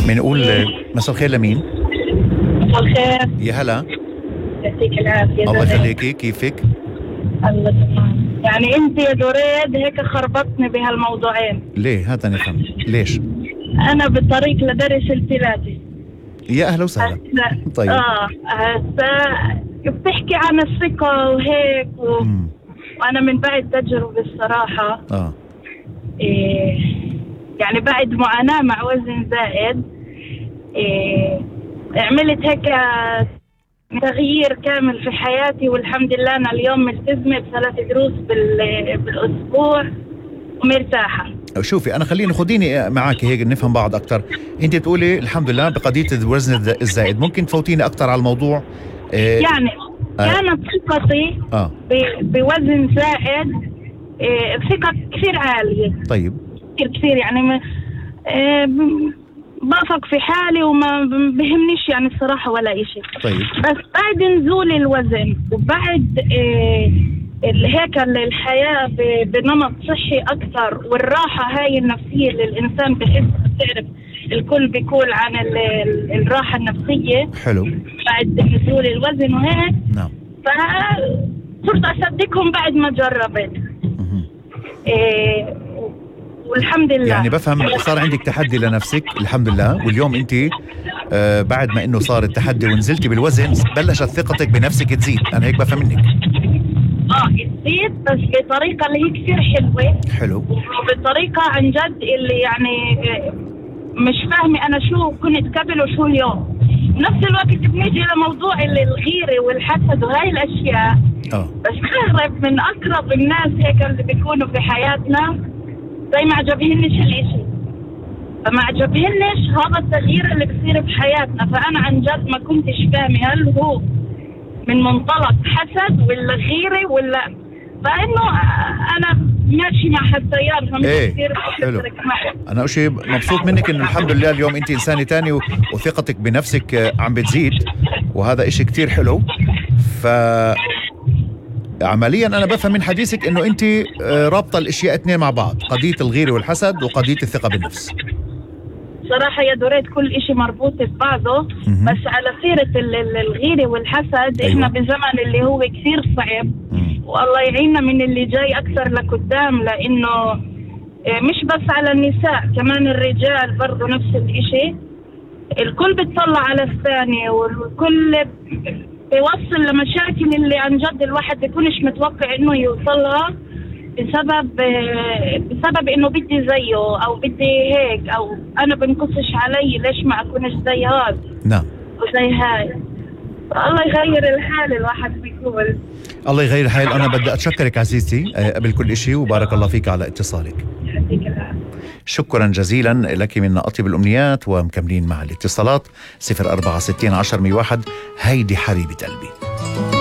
بنقول مساء الخير لمين؟ مساء الخير. يا هلا. يعطيك العافية. الله يخليكي، كيفك؟ الله تمام. يعني انت يا دريد هيك خربطني بهالموضوعين. ليه؟ هذا نفهم ليش؟ انا بالطريق لدرس البيلاتي. يا اهلا وسهلا. طيب هسا بتحكي عن الثقة وهيك وانا من بعد تجربة الصراحة يعني بعد معاناة مع وزن زائد عملت هيك تغيير كامل في حياتي، والحمد لله أنا اليوم ملتزمة ب3 دروس بالأسبوع ومرتاحة. شوفي، أنا خديني معك هيك نفهم بعض أكتر. أنت تقولي الحمد لله بقضية الوزن الزائد، ممكن تفوتيني أكتر على الموضوع؟ يعني كانت ثقتي بوزن زائد ثقة كثير عالية. طيب كثير يعني بثق في حالي وما بهمنيش يعني الصراحة ولا إشي. طيب بس بعد نزول الوزن وبعد هيك الحياة بنمط صحي أكثر والراحة هاي النفسية اللي الإنسان بحس، تعرف الكل بيقول عن الراحة النفسية. حلو. بعد نزول الوزن وهيك. نعم. فصرت أصدقهم بعد ما جربت. والحمد لله. يعني بفهم صار عندك تحدي لنفسك الحمد لله، واليوم انت بعد ما انه صار التحدي ونزلتي بالوزن بلشت ثقتك بنفسك تزيد، انا هيك بفهم منك. تزيد بس بطريقة اللي هي كثير حلوة. حلو. وبطريقة عن جد اللي يعني مش فاهمة انا شو كنت قبل وشو اليوم. بنفس الوقت بنيجي لموضوع الغيرة والحسد وهاي الاشياء. بستغرب من اقرب الناس هيك اللي بيكونوا في حياتنا زي ما عجبهنش الاشي، فما عجبهنش هذا التغيير اللي بصير بحياتنا. فانا عن جد ما كنتش فاهمة هل هو من منطلق حسد ولا غيرة ولا، فانه انا ماشي مع هالتيار فمش كثير بشترك معه. انا أول شيء مبسوط منك انه الحمد لله اليوم انت انسانة تاني وثقتك بنفسك عم بتزيد، وهذا اشي كتير حلو. عمليا أنا بفهم من حديثك إنه أنت رابطة الأشياء اثنين مع بعض، قضية الغيرة والحسد وقضية الثقة بالنفس. صراحة يا دوريت كل إشي مربوط ببعضه. بس على سيرة الغيرة والحسد، أيوة. إحنا بزمن اللي هو كثير صعب، والله يعيننا من اللي جاي أكثر لقدام، لأنه مش بس على النساء كمان الرجال برضو نفس الإشي. الكل بتطلع على الثاني والكل بيوصل لمشاكل اللي عن جد الواحد بيكونش متوقع انه يوصلها بسبب انه بدي زيه او بدي هيك او انا بنقصش علي، ليش ما اكونش زي هذا. نعم. وزي هاي. الله يغير الحال الواحد بيقول. الله يغير الحال. انا بدي اتشكرك عزيزتي قبل كل شيء، وبارك الله فيك على اتصالك. يعطيك العافية. شكرا جزيلا لك من أطيب الأمنيات، ومكملين مع الاتصالات 0460 10 101. هيدي حبيبة قلبي.